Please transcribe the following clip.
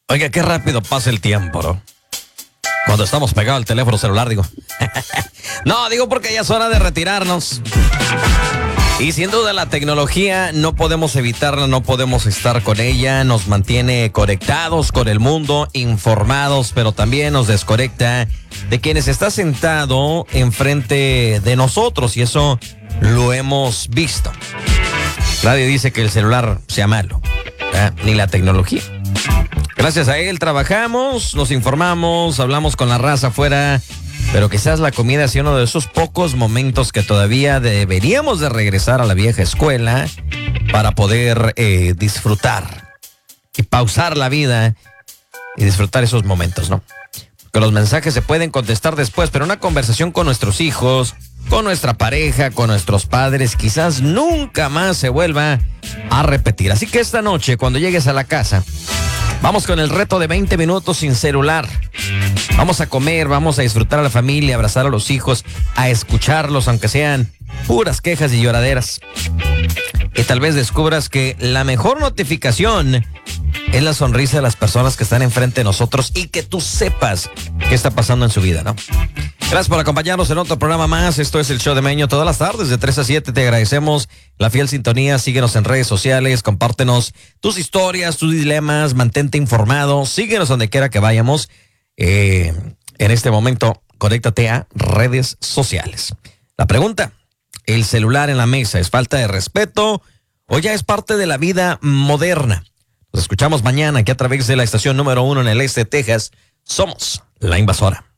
Oiga, qué rápido pasa el tiempo, ¿no? Cuando estamos pegados al teléfono celular, digo. No, digo porque ya es hora de retirarnos. Y sin duda la tecnología no podemos evitarla, no podemos estar con ella, nos mantiene conectados con el mundo, informados, pero también nos desconecta de quienes está sentado enfrente de nosotros, y eso lo hemos visto. Nadie dice que el celular sea malo, ni la tecnología. Gracias a él trabajamos, nos informamos, hablamos con la raza afuera, pero quizás la comida sea uno de esos pocos momentos que todavía deberíamos de regresar a la vieja escuela para poder disfrutar y pausar la vida y disfrutar esos momentos, ¿no? Porque los mensajes se pueden contestar después, pero una conversación con nuestros hijos, con nuestra pareja, con nuestros padres, quizás nunca más se vuelva a repetir. Así que esta noche, cuando llegues a la casa, vamos con el reto de 20 minutos sin celular. Vamos a comer, vamos a disfrutar a la familia, abrazar a los hijos, a escucharlos, aunque sean puras quejas y lloraderas. Y tal vez descubras que la mejor notificación es la sonrisa de las personas que están enfrente de nosotros y que tú sepas qué está pasando en su vida, ¿no? Gracias por acompañarnos en otro programa más. Esto es el Show de Meño, todas las tardes de 3 a 7. Te agradecemos la fiel sintonía. Síguenos en redes sociales, compártenos tus historias, tus dilemas, mantente informado. Síguenos donde quiera que vayamos. En este momento, conéctate a redes sociales. La pregunta: ¿el celular en la mesa es falta de respeto o ya es parte de la vida moderna? Nos escuchamos mañana aquí a través de la estación número 1 en el este de Texas. Somos La Invasora.